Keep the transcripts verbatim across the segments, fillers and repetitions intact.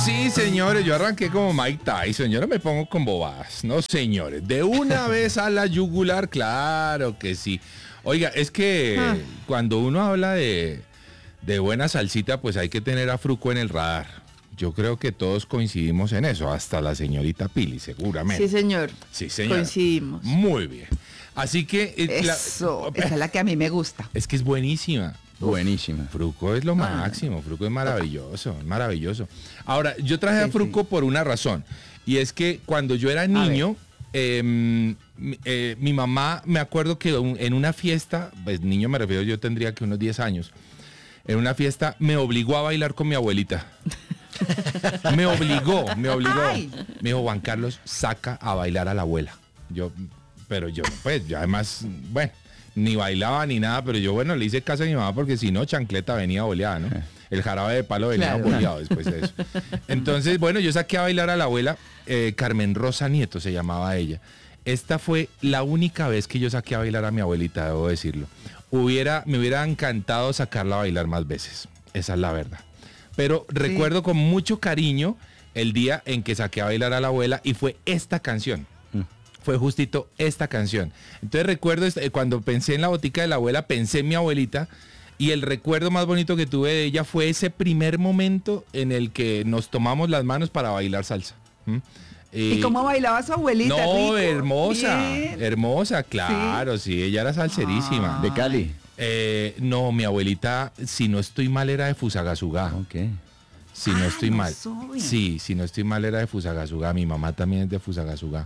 Sí, señores, yo arranqué como Mike Tyson, yo no me pongo con bobadas, no, señores, de una vez a la yugular, claro que sí. Oiga, es que ah. cuando uno habla de, de buena salsita, pues hay que tener a Fruco en el radar. Yo creo que todos coincidimos en eso, hasta la señorita Pili, seguramente. Sí, señor. Sí, señor. Coincidimos. Muy bien. Así que... Eh, eso, la, esa es la que a mí me gusta. Es que es buenísima. Buenísima. Fruco es lo máximo, ah. Fruco es maravilloso, es maravilloso. Ahora, yo traje sí, a Fruco sí. por una razón, y es que cuando yo era niño, eh, eh, mi mamá, me acuerdo que en una fiesta, pues niño me refiero, yo tendría que unos diez años, en una fiesta me obligó a bailar con mi abuelita. Me obligó, me obligó. Ay. Me dijo, Juan Carlos, saca a bailar a la abuela. Yo, pero yo, pues, yo además, bueno, ni bailaba ni nada, pero yo, bueno, le hice caso a mi mamá porque si no, chancleta venía boleada, ¿no? El jarabe de palo venía claro. boleado después de eso. Entonces, bueno, yo saqué a bailar a la abuela, eh, Carmen Rosa Nieto se llamaba ella. Esta fue la única vez que yo saqué a bailar a mi abuelita, debo decirlo. Hubiera, me hubiera encantado sacarla a bailar más veces, esa es la verdad. Pero sí. recuerdo con mucho cariño el día en que saqué a bailar a la abuela y fue esta canción. Fue justito esta canción. Entonces recuerdo cuando pensé en la botica de la abuela, pensé en mi abuelita y el recuerdo más bonito que tuve de ella fue ese primer momento en el que nos tomamos las manos para bailar salsa. ¿Mm? ¿Y cómo bailaba su abuelita? No, rico? hermosa, Bien. hermosa, claro, sí, sí ella era salserísima. ¿De Cali? Eh, no, mi abuelita, si no estoy mal, era de Fusagasugá. Ok. Si ah, no estoy no mal. soy. Sí, si no estoy mal, era de Fusagasugá. Mi mamá también es de Fusagasugá.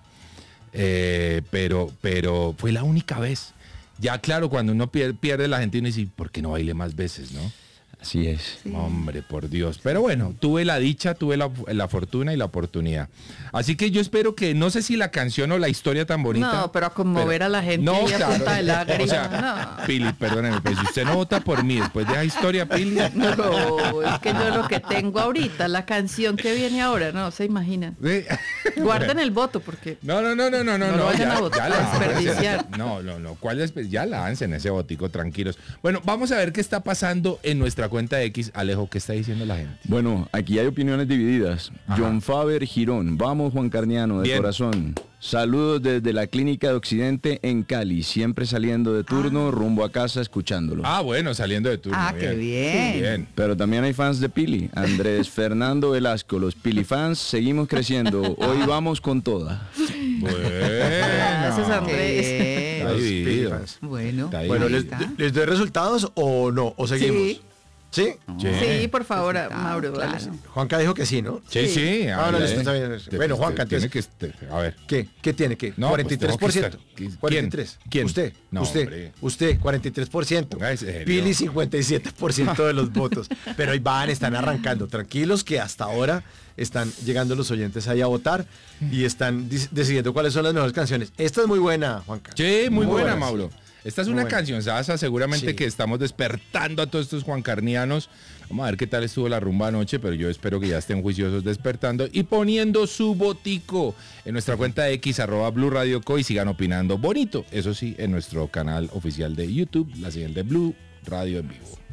Eh, pero, pero fue la única vez. Ya claro, cuando uno pierde, pierde la gente, uno dice, ¿por qué no baile más veces, no? Así es. Sí. Hombre, por Dios. Pero bueno, tuve la dicha, tuve la, la fortuna y la oportunidad. Así que yo espero que, no sé si la canción o la historia tan bonita. No, pero a conmover pero, a la gente no, y a claro. punta de lágrimas. O sea, no. Pili, perdóneme, pero si usted no vota por mí después de esa historia, Pili. No, es que yo lo que tengo ahorita, la canción que viene ahora, no se imaginan. Sí. Guarden el voto porque. No, no, no, no, no, no. No, no vayan ya, a votar, ya a desperdiciar. No, no, no. ¿Cuál es? Ya lancen ese botico, tranquilos. Bueno, vamos a ver qué está pasando en nuestra cuenta de X. Alejo, ¿qué está diciendo la gente? Bueno, aquí hay opiniones divididas. Ajá. John Faber Girón. Vamos, Juan Carniano, de Bien. Corazón. Saludos desde la Clínica de Occidente en Cali. Siempre saliendo de turno, ah. rumbo a casa, escuchándolo. Ah, bueno, saliendo de turno. Ah, bien. qué bien. bien. Pero también hay fans de Pili. Andrés Fernando Velasco. Los Pili fans seguimos creciendo. Hoy vamos con toda. Bueno. Gracias, Andrés. Está dividido. Bueno, Está bueno ¿les, ¿les doy resultados o no? ¿O seguimos? Sí. ¿Sí? Sí, sí por favor, Mauro. Claro. Juanca dijo que sí, ¿no? Sí, sí. sí ah, no, está bien. Te, bueno, Juanca, tiene que, a ver. ¿Qué? ¿Qué tiene? ¿Qué? No, cuarenta y tres por ciento. Pues cuarenta y tres. ¿Quién? Usted. No, usted. Hombre. Usted, cuarenta y tres por ciento. Pili, cincuenta y siete por ciento de los votos. Pero ahí van, están arrancando. Tranquilos que hasta ahora están llegando los oyentes ahí a votar y están decidiendo cuáles son las mejores canciones. Esta es muy buena, Juanca. Sí, muy, muy buena, buena, Mauro. Esta es muy una buena. Canción sasa, seguramente sí. que estamos despertando a todos estos juancarnianos. Vamos a ver qué tal estuvo la rumba anoche, pero yo espero que ya estén juiciosos despertando y poniendo su botico en nuestra cuenta de X, arroba Blue Radio Co, y sigan opinando bonito, eso sí, en nuestro canal oficial de YouTube, la señal de Blue Radio en vivo.